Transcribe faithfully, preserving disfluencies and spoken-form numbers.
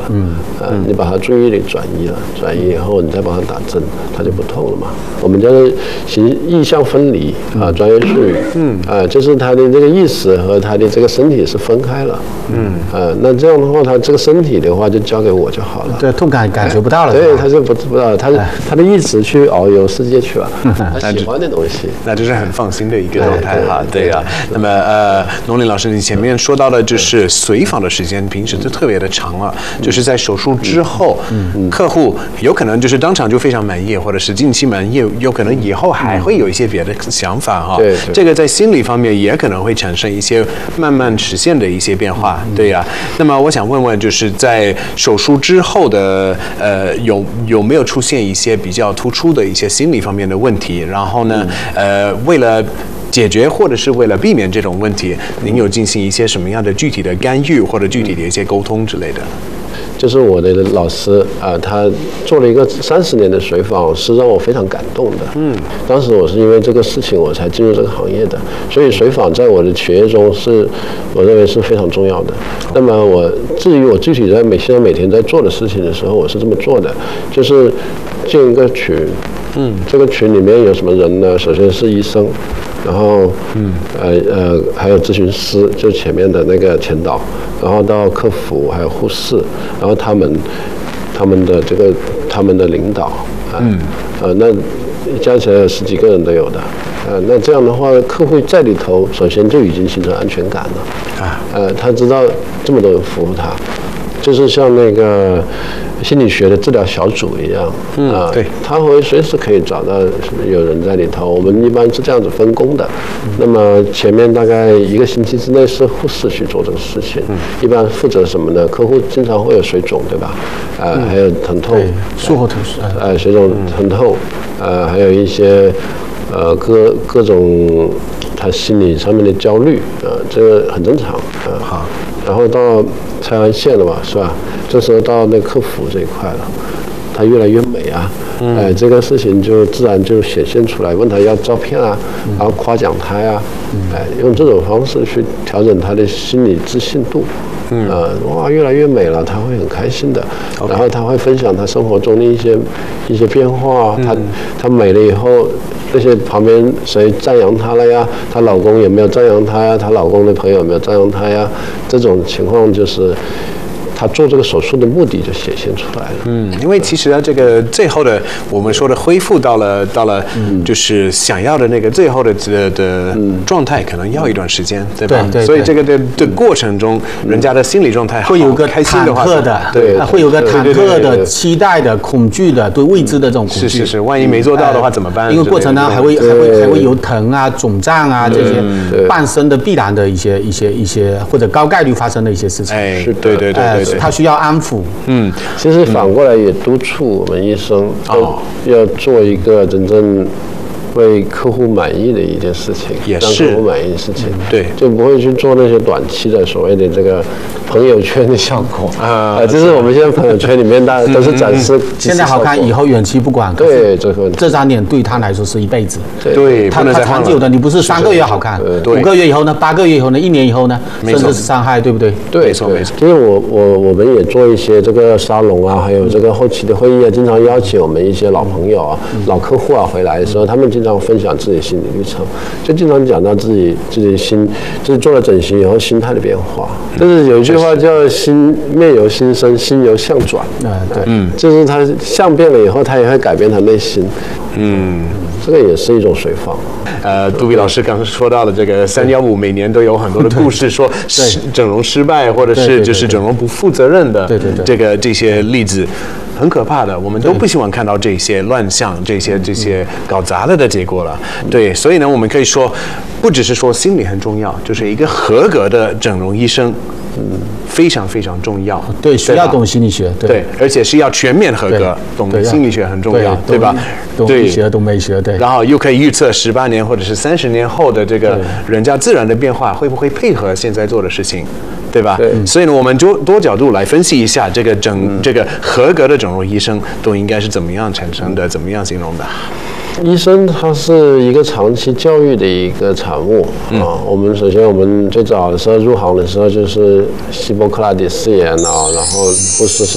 嗯， 呃，你把它注意力转移了，转移以后你再帮它打针，它就不痛了嘛。我们叫做形意象分离啊，专业术语。嗯，啊，就是它的这个意识和它的这个身体是分开了。嗯，呃，那这样的话，它这个身体的话就交给我就好了。 对，痛感感觉不到了。 对，他就不不知道，他他的意识去遨游世界去了，他喜欢的东西， 那这是很放心的一个状态哈。对啊，那么呃，农林老师，你前面说到的就是随访的时间，平时就特别的长了，就是在手术之后，客户有可能就是当场就非常满意，或者是近期满意，有可能以后还会有一些别的想法哈。 对， 这个在心理方面也可能会产生一些慢慢实现的一些变化。对呀，那么我想问问，就是在手术之后的呃，有有没有出现一些比较突出的一些心理方面的问题？然后呢，呃，为了解决或者是为了避免这种问题，您有进行一些什么样的具体的干预或者具体的一些沟通之类的？ 就是我的老师啊、呃，他做了一个三十年的随访，是让我非常感动的。嗯，当时我是因为这个事情我才进入这个行业的，所以随访在我的企业中是，我认为是非常重要的。那么我至于我具体在每现在每天在做的事情的时候，我是这么做的，就是建一个群。嗯，这个群里面有什么人呢？首先是医生，然后嗯呃呃还有咨询师，就前面的那个前导，然后到客服还有护士，然后他们他们的这个他们的领导啊，嗯呃那加起来有十几个人都有的，呃那这样的话，客户在里头首先就已经形成安全感了啊，呃他知道这么多人服务他。就是像那个心理学的治疗小组一样， 嗯， 啊， 对， 他会随时可以找到有人在里头。我们一般是这样子分工的。嗯、那么前面大概一个星期之内是护士去做这个事情，嗯、一般负责什么呢？客户经常会有水肿，对吧？啊、呃嗯，还有疼痛， 术后疼痛， 呃，水肿、疼痛，呃，还有一些呃各各种他心理上面的焦虑，啊、呃，这个很正常，啊、呃。 好。 然后到拆完线了嘛，是吧？这时候到那客服这一块了，他越来越美啊，嗯、哎，这个事情就自然就显现出来。问他要照片啊，嗯、然后夸奖他呀、嗯，哎，用这种方式去调整他的心理自信度。嗯，呃，哇，越来越美了，他会很开心的。Okay. 然后他会分享他生活中的一些一些变化，嗯、他他美了以后。那些旁边谁赞扬她了呀？她老公有没有赞扬她呀？她老公的朋友有没有赞扬她呀？这种情况就是她做这个手术的目的就显现出来了。 嗯，因为其实啊，这个最后的我们说的恢复到了到了，就是想要的那个最后的的的状态，可能要一段时间，对吧？ 对对。 所以这个的的过程中，人家的心理状态会有个开心的话， 忐忑的，对，会有个忐忑的、期待的、恐惧的、对未知的这种恐惧。 是是是，万一没做到的话怎么办？ 因为过程呢还会还会还会有疼啊、肿胀啊这些伴生的必然的一些一些一些或者高概率发生的一些事情。 哎，对对对对对， 他需要安抚。 嗯， 其实反过来也督促我们医生要做一个真正为客户满意的一件事情， 也是让客户满意的事情， 嗯、对， 就不会去做那些短期的所谓的这个朋友圈的效果啊、呃，就是我们现在朋友圈里面大家都是展示、嗯嗯、 现在好看，以后远期不管， 对，这个这张脸对他来说是一辈子， 对， 他他长久的，你不是三个月好看，五个月以后呢，八个月以后呢，一年以后呢，甚至是伤害，对不对？ 对， 没错没错。 其实我我我们也做一些这个沙龙啊，还有这个后期的会议啊，经常邀请我们一些老朋友啊、嗯、老客户啊回来的时候，他们经常分享自己心理历程，就经常讲到自己自己心，就是做了整形以后心态的变化。就是有一句话叫“心面由心生，心由相转”。 嗯，对， 嗯，就是他相变了以后，他也会改变他内心。嗯，这个也是一种随访。 呃，杜比老师刚刚说到的这个三幺五，每年都有很多的故事，说整容失败，或者是就是整容不负责任的， 对对对， 这个这些例子。很可怕的，我们都不希望看到这些乱象、这些这些搞砸了的结果了。对，所以呢，我们可以说，不只是说心理很重要，就是一个合格的整容医生，嗯，非常非常重要。 对，需要懂心理学，对， 对，而且是要全面合格，懂心理学很重要，对吧？ 懂医学、懂美学，对。 然后又可以预测十八年或者是三十年后的这个人家自然的变化，会不会配合现在做的事情？对吧？对，所以呢，我们就多角度来分析一下这个整、嗯、这个合格的整容医生都应该是怎么样产生的，怎么样形容的？ 医生他是一个长期教育的一个产物、嗯、啊。我们首先我们最早的时候入行的时候就是希波克拉底誓言啊，然后护士是